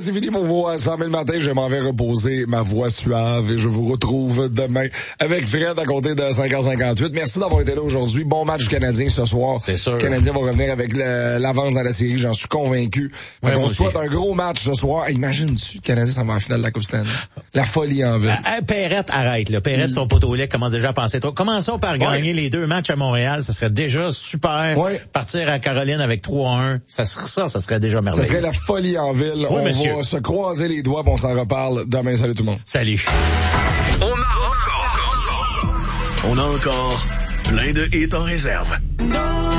c'est fini pour vous. 100 000 matin, je m'en vais reposer ma voix suave et je vous retrouve demain avec Fred à compter de 5h58. Merci d'avoir été là aujourd'hui. Bon match Canadien ce soir. C'est sûr. Le Canadien va revenir avec l'avance dans la série, j'en suis convaincu. Ouais, on souhaite un gros match ce soir. Imagine-tu, le Canadien s'en va en finale de la Coupe Stanley. La folie en ville. Perrette, arrête, là. Perrette, son poteau lait commence déjà à penser trop. Commençons par gagner les 2 matchs à Montréal. Ça serait déjà super. Ouais. Partir à Caroline avec 3-1. Ça serait déjà merveilleux. Ça serait la folie en ville. Oui, on monsieur. va se croiser les doigts, puis on s'en reparle demain. Salut tout le monde. Salut. On a encore plein de hits en réserve.